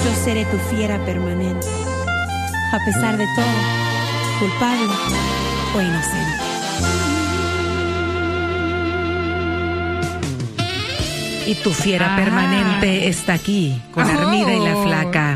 Yo seré tu fiera permanente, a pesar de todo, culpable o inocente. Y tu fiera permanente está aquí, con Armida y la Flaca.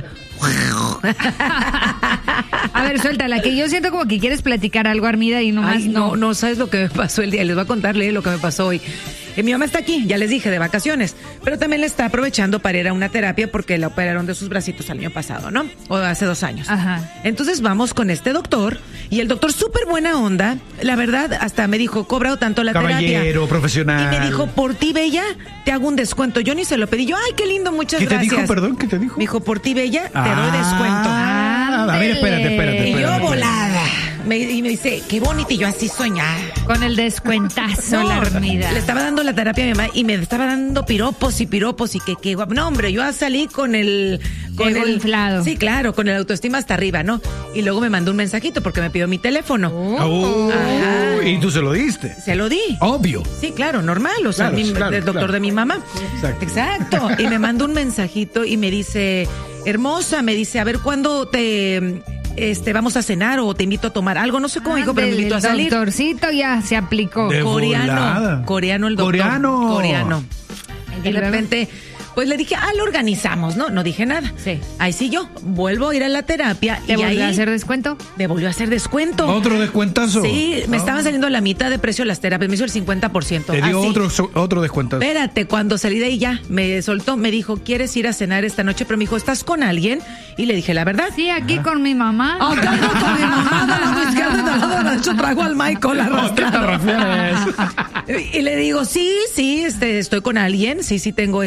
A ver, suéltala, que yo siento como que quieres platicar algo, Armida, y nomás no sabes lo que me pasó el día. Les voy a contarle lo que me pasó hoy. Mi mamá está aquí, ya les dije, de vacaciones, pero también le está aprovechando para ir a una terapia porque la operaron de sus bracitos el año pasado, ¿no? O hace 2 años. Ajá. Entonces vamos con este doctor, y el doctor súper buena onda, la verdad, hasta me dijo, cobrado tanto la terapia. Caballero, profesional. Y me dijo, por ti, Bella, te hago un descuento. Yo ni se lo pedí. Yo, ay, qué lindo, muchas gracias. ¿Qué te dijo, perdón? ¿Qué te dijo? Me dijo, por ti, Bella, te doy descuento. A ver, espérate. Y yo volada. Y me dice, qué bonito, y yo así soñada. Con el descuentazo, la Armida. Le estaba dando la terapia a mi mamá y me estaba dando piropos y que guapo. No, hombre, yo salí con el inflado. Sí, claro, con el autoestima hasta arriba, ¿no? Y luego me mandó un mensajito porque me pidió mi teléfono. ¿Y tú se lo diste? Se lo di. Obvio. Sí, claro, normal, o sea, el doctor de mi mamá. Exacto. Y me mandó un mensajito y me dice, hermosa, me dice, a ver, ¿cuándo vamos a cenar o te invito a tomar algo? No sé cómo dijo, pero me invitó a salir. El doctorcito ya se aplicó. Coreano el doctor. Coreano. Y de repente, pues le dije, lo organizamos, ¿no? No dije nada. Sí. Ahí sí yo vuelvo a ir a la terapia. ¿Te volvió a hacer descuento? Me volvió a hacer descuento. ¿Otro descuentazo? Sí, me estaban saliendo a la mitad de precio las terapias, me hizo el 50%. ¿Te dio otro descuentazo? Espérate, cuando salí de ahí ya, me soltó, me dijo, ¿quieres ir a cenar esta noche? Pero me dijo, ¿estás con alguien? Y le dije, ¿la verdad? Sí, aquí con mi mamá. Acá ando con mi mamá, del lado izquierdo y del lado derecho traigo al Michael arrastrado. Y le digo, sí, estoy con alguien, sí, tengo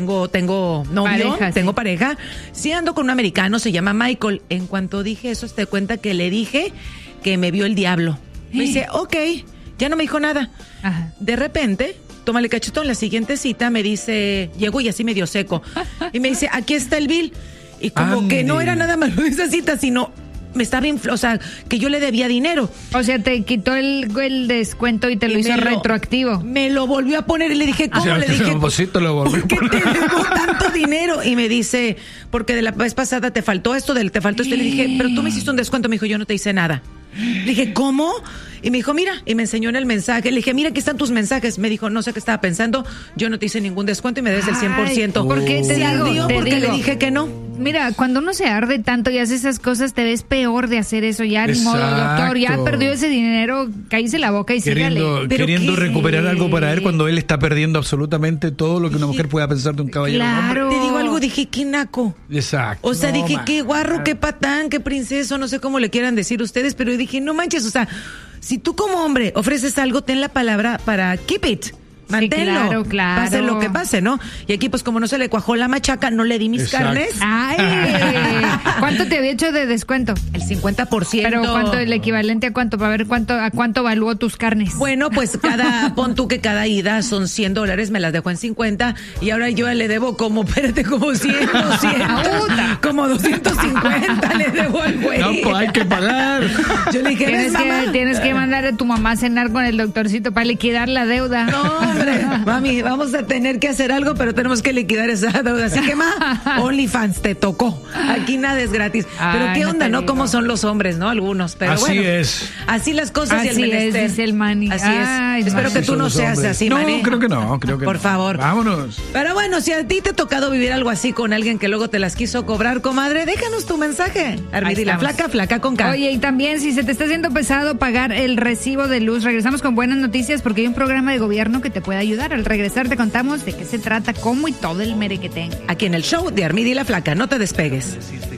novio, pareja, tengo pareja. Sí, ando con un americano, se llama Michael. En cuanto dije eso, te cuenta que le dije que me vio el diablo. Me dice, ok, ya no me dijo nada. Ajá. De repente, tómale cachetón, la siguiente cita me dice, llegó y así medio seco. Y me dice, aquí está el bill. Y como que no era nada malo de esa cita, sino me estaba que yo le debía dinero. O sea, te quitó el descuento y te lo hizo retroactivo. Me lo volvió a poner y le dije, ¿cómo? Le dije, ¿por qué te debo tanto dinero? Y me dice, porque de la vez pasada te faltó esto. Le dije, pero tú me hiciste un descuento. Me dijo, yo no te hice nada. Le dije, ¿cómo? Y me dijo, mira, y me enseñó en el mensaje. Le dije, mira, aquí están tus mensajes. Me dijo, no sé qué estaba pensando, yo no te hice ningún descuento y me debes el 100%. ¿Por qué te digo? Porque le dije que no. Mira, cuando uno se arde tanto y hace esas cosas, te ves peor de hacer eso. Ya, ni modo, doctor, ya perdió ese dinero, cállese la boca y sígale. Queriendo recuperar algo para él cuando él está perdiendo absolutamente todo lo que una mujer pueda pensar de un caballero. Claro. Te digo algo, dije, qué naco. Exacto. O sea, dije, qué guarro, qué patán, qué princeso, no sé cómo le quieran decir ustedes, pero dije, no manches, o sea, si tú como hombre ofreces algo, ten la palabra para keep it. Manténlo, sí, claro. Pase lo que pase, ¿no? Y aquí, pues, como no se le cuajó la machaca, no le di mis carnes. Ay, ¿cuánto te había hecho de descuento? El 50%. Pero ¿cuánto, el equivalente a cuánto? Para ver a cuánto evaluó tus carnes. Bueno, pues pon tú que cada ida son $100, me las dejó en 50, y ahora yo le debo como 100, 200, como 250 le debo al güey. No, pues hay que pagar. Yo le dije, tienes que mandar a tu mamá a cenar con el doctorcito para liquidar la deuda. No, hombre, mami, vamos a tener que hacer algo, pero tenemos que liquidar esa deuda. Así que, OnlyFans, te tocó. Aquí nada es gratis. Pero qué onda, ¿no? Cómo son los hombres, ¿no? Algunos. Pero así es. Así las cosas y el menester. Así es, dice el Manny. Así es. Espero que tú no seas así, Manny. No, creo que no. Por favor. Vámonos. Pero bueno, si a ti te ha tocado vivir algo así con alguien que luego te las quiso cobrar, comadre, déjanos tu mensaje. Armida y la Flaca, Flaca con K. Oye, y también si se te está haciendo pesado pagar el recibo de luz, regresamos con buenas noticias porque hay un programa de gobierno que te puede ayudar. Al regresar te contamos de qué se trata, cómo y todo el merequetén. Aquí en el show de Armida y la Flaca, no te despegues.